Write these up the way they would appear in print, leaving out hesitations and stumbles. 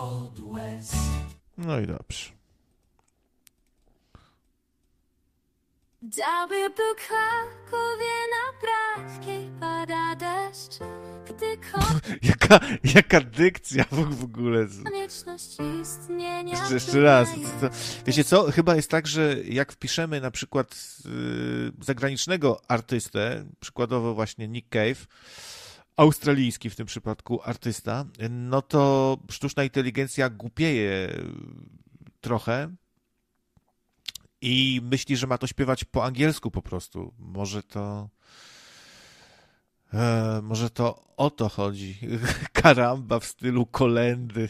No i dobrze. Gdyby Krakowie na Praskiej pada deszcz, gdy Jaka dykcja w ogóle. konieczność istnienia... Jeszcze raz. Wiecie co? Chyba jest tak, że jak wpiszemy na przykład zagranicznego artystę, przykładowo właśnie Nick Cave, australijski w tym przypadku artysta, no to sztuczna inteligencja głupieje trochę i myśli, że ma to śpiewać po angielsku po prostu. Może to o to chodzi. Karamba w stylu kolędy.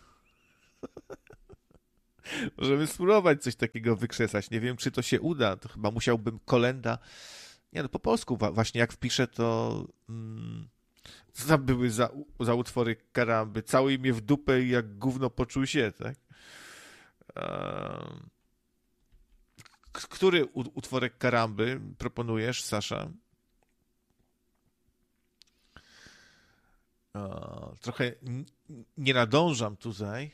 Możemy spróbować coś takiego wykrzesać. Nie wiem, czy to się uda. To chyba musiałbym kolenda... Nie, no po polsku właśnie jak wpiszę, to... Co tam były za utwory karamby? Całuj mnie w dupę i jak gówno poczuł się, tak? Który utworek karamby proponujesz, Sasza? Trochę nie nadążam tutaj.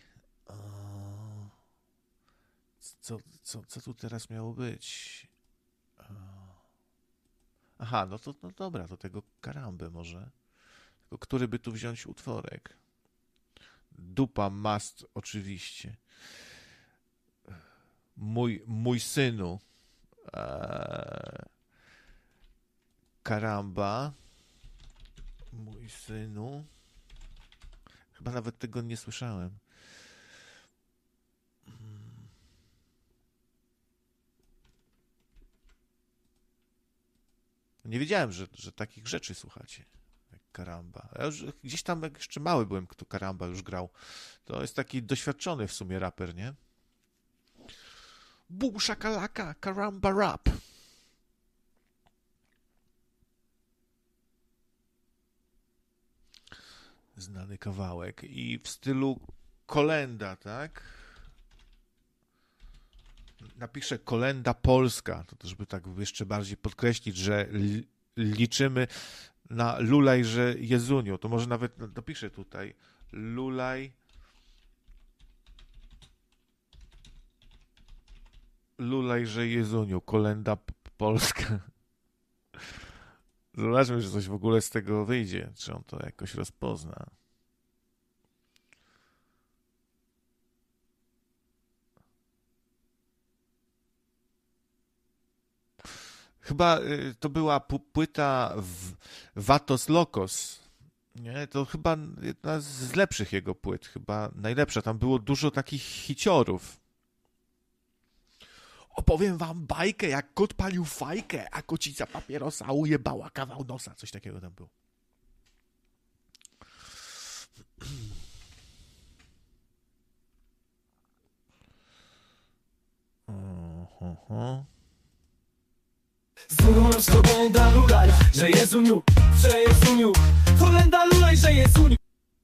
Co tu teraz miało być? Aha, no dobra, do tego karamby może. Tylko który by tu wziąć utworek? Dupa must oczywiście. Mój synu. Karamba. Mój synu. Chyba nawet tego nie słyszałem. Nie wiedziałem, że takich rzeczy słuchacie. Jak Karamba. Ja już gdzieś tam, jak jeszcze mały byłem, kto Karamba już grał. To jest taki doświadczony w sumie raper, nie? Bum shakalaka, Karamba rap. Znany kawałek. I w stylu kolenda, tak? Napiszę kolenda polska, to żeby tak jeszcze bardziej podkreślić, że liczymy na Lulajże Jezuniu. To może nawet dopiszę tutaj Lulajże Jezuniu, kolenda polska. Zobaczmy, czy coś w ogóle z tego wyjdzie, czy on to jakoś rozpozna. Chyba to była płyta Vatos Locos. Nie, to chyba jedna z lepszych jego płyt, chyba najlepsza. Tam było dużo takich hiciorów. Opowiem wam bajkę, jak kot palił fajkę, a kocica papierosa ujebała kawał nosa. Coś takiego tam było. Zunął z kolenda lulaj, że Jezuniu, kolenda lulaj, że Jezuniu.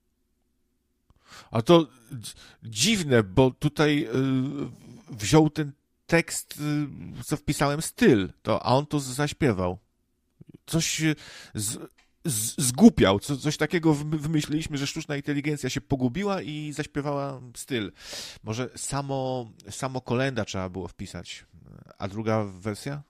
A to dziwne, bo tutaj wziął ten tekst, co wpisałem, styl, a on to zaśpiewał. Coś zgłupiał, coś takiego wymyśliliśmy, że sztuczna inteligencja się pogubiła i zaśpiewała styl. Może samo kolenda trzeba było wpisać. A druga wersja?